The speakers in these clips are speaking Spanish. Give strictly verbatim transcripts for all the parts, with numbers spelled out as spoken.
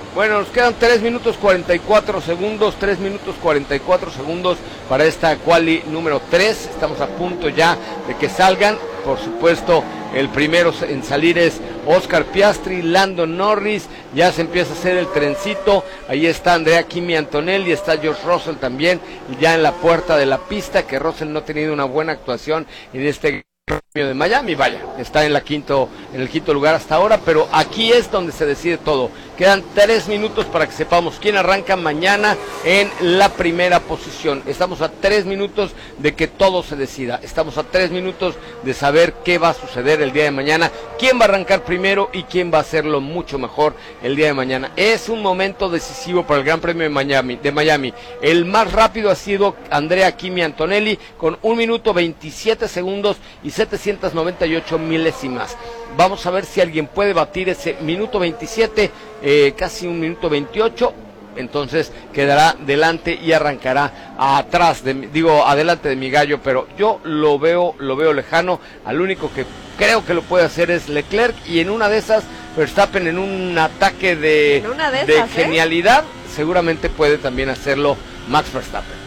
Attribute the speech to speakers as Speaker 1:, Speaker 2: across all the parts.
Speaker 1: Bueno, nos quedan tres minutos cuarenta y cuatro segundos, tres minutos cuarenta y cuatro segundos para esta quali número tres. Estamos a punto ya de que salgan. Por supuesto, el primero en salir es Oscar Piastri, Lando Norris, ya se empieza a hacer el trencito. Ahí está Andrea Kimi Antonelli, está George Russell también, ya en la puerta de la pista, que Russell no ha tenido una buena actuación en este de Miami, vaya, está en la quinto, en el quinto lugar hasta ahora, pero aquí es donde se decide todo. Quedan tres minutos para que sepamos quién arranca mañana en la primera posición. Estamos a tres minutos de que todo se decida. Estamos a tres minutos de saber qué va a suceder el día de mañana, quién va a arrancar primero y quién va a hacerlo mucho mejor el día de mañana. Es un momento decisivo para el Gran Premio de Miami. De Miami. El más rápido ha sido Andrea Kimi Antonelli con un minuto veintisiete segundos y setecientos noventa y ocho milésimas. Vamos a ver si alguien puede batir ese minuto veintisiete, eh, casi un minuto veintiocho. Entonces quedará delante y arrancará atrás, de, digo, adelante de mi gallo, pero yo lo veo, lo veo lejano. Al único que creo que lo puede hacer es Leclerc, y en una de esas, Verstappen, en un ataque de, de, de esas, genialidad, ¿eh? Seguramente puede también hacerlo Max Verstappen.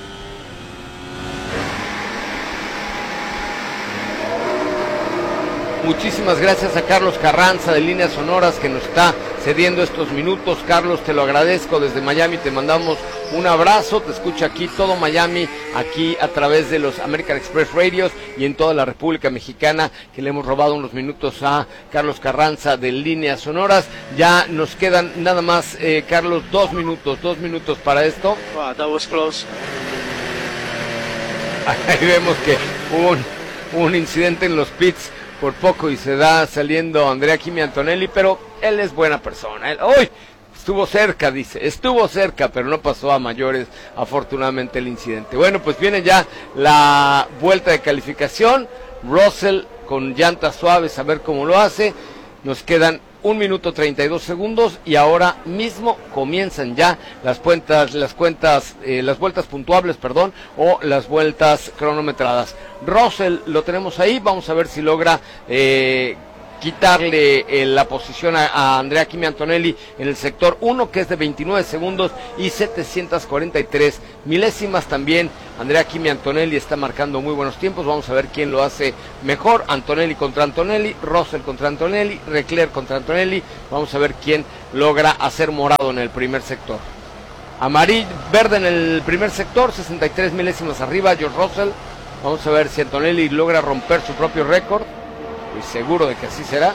Speaker 1: Muchísimas gracias a Carlos Carranza de Líneas Sonoras, que nos está cediendo estos minutos. Carlos, te lo agradezco desde Miami, te mandamos un abrazo, te escucha aquí todo Miami, aquí a través de los American Express Radios y en toda la República Mexicana, que le hemos robado unos minutos a Carlos Carranza de Líneas Sonoras. Ya nos quedan nada más, eh, Carlos, dos minutos, dos minutos para esto.
Speaker 2: Wow, that was close.
Speaker 1: Ahí vemos que hubo un, un incidente en los pits por poco y se da saliendo Andrea Kimi Antonelli, pero él es buena persona. Él, ¡uy! Estuvo cerca, dice, estuvo cerca, pero no pasó a mayores, afortunadamente, el incidente. Bueno, pues viene ya la vuelta de calificación. Russell con llantas suaves, a ver cómo lo hace. Nos quedan un minuto treinta y dos segundos y ahora mismo comienzan ya las cuentas, las cuentas, eh, las vueltas puntuables, perdón, o las vueltas cronometradas. Russell lo tenemos ahí, vamos a ver si logra eh, quitarle eh, la posición a, a Andrea Kimi Antonelli en el sector uno, que es de veintinueve segundos y setecientos cuarenta y tres milésimas. También Andrea Kimi Antonelli está marcando muy buenos tiempos. Vamos a ver quién lo hace mejor. Antonelli contra Antonelli, Russell contra Antonelli, Leclerc contra Antonelli. Vamos a ver quién logra hacer morado en el primer sector. Amarillo, verde en el primer sector, sesenta y tres milésimas arriba, George Russell. Vamos a ver si Antonelli logra romper su propio récord. Estoy seguro de que así será.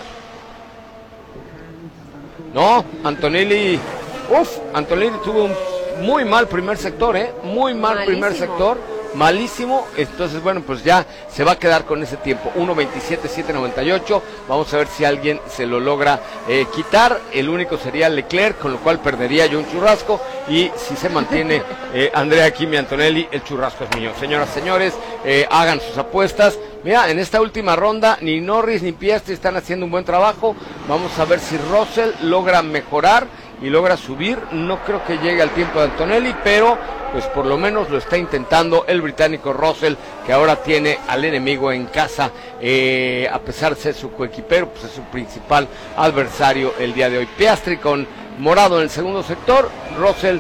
Speaker 1: No, Antonelli, uff, Antonelli tuvo un muy mal primer sector, eh, muy mal Malísimo. primer sector, malísimo. Entonces, bueno, pues ya se va a quedar con ese tiempo, uno veintisiete siete noventa y ocho. Vamos a ver si alguien se lo logra eh, quitar. El único sería Leclerc, con lo cual perdería yo un churrasco. Y si se mantiene eh, Andrea Kimi Antonelli, el churrasco es mío. Señoras, señores, eh, hagan sus apuestas. Mira, en esta última ronda ni Norris ni Piastri están haciendo un buen trabajo. Vamos a ver si Russell logra mejorar y logra subir. No creo que llegue al tiempo de Antonelli, pero pues por lo menos lo está intentando el británico Russell, que ahora tiene al enemigo en casa, eh, a pesar de ser su coequipero, pues es su principal adversario el día de hoy. Piastri con morado en el segundo sector, Russell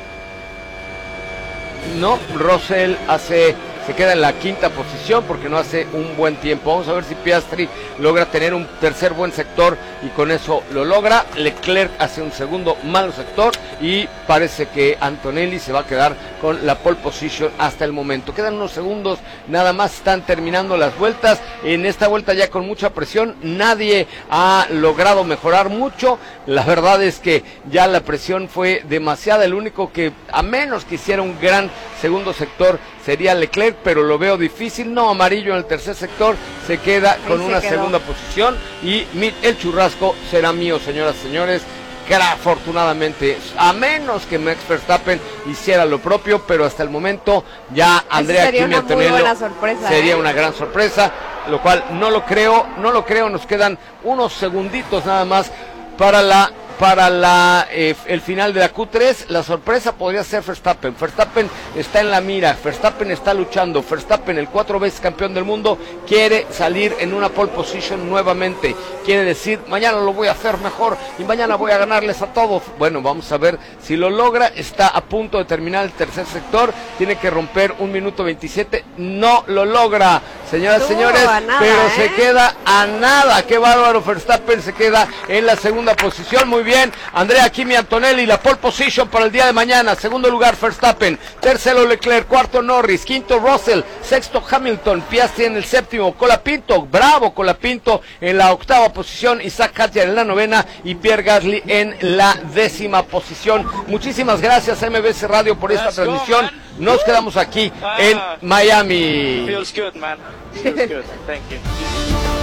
Speaker 1: no, Russell hace... se queda en la quinta posición porque no hace un buen tiempo. Vamos a ver si Piastri logra tener un tercer buen sector y con eso lo logra. Leclerc hace un segundo malo sector y parece que Antonelli se va a quedar con la pole position hasta el momento. Quedan unos segundos, nada más están terminando las vueltas. En esta vuelta ya con mucha presión, nadie ha logrado mejorar mucho. La verdad es que ya la presión fue demasiada. El único que, a menos que hiciera un gran segundo sector, sería Leclerc, pero lo veo difícil. No, amarillo en el tercer sector, se queda con una segunda posición y el churrasco será mío, señoras y señores. Que afortunadamente, a menos que Max Verstappen hiciera lo propio, pero hasta el momento ya Andrea Kimi Antonelli sería ¿eh? una gran sorpresa, lo cual no lo creo, no lo creo. Nos quedan unos segunditos nada más para la para la eh, el final de la Q tres, la sorpresa podría ser Verstappen. Verstappen está en la mira, Verstappen está luchando, Verstappen, el cuatro veces campeón del mundo, quiere salir en una pole position nuevamente, quiere decir, mañana lo voy a hacer mejor y mañana voy a ganarles a todos. Bueno, vamos a ver si lo logra. Está a punto de terminar el tercer sector, tiene que romper un minuto veintisiete, no lo logra, señoras y señores,
Speaker 2: nada,
Speaker 1: pero
Speaker 2: ¿eh?
Speaker 1: se queda a nada. Qué bárbaro, Verstappen se queda en la segunda posición. Muy bien, Andrea Kimi Antonelli, la pole position para el día de mañana. Segundo lugar Verstappen, tercero Leclerc, cuarto Norris, quinto Russell, sexto Hamilton, Piastri en el séptimo, Colapinto, bravo Colapinto en la octava posición, Isaac Hadjar en la novena y Pierre Gasly en la décima posición. Muchísimas gracias a M B C Radio por esta transmisión. Nos quedamos aquí en Miami.
Speaker 3: Feels good, man. Feels good. Thank you.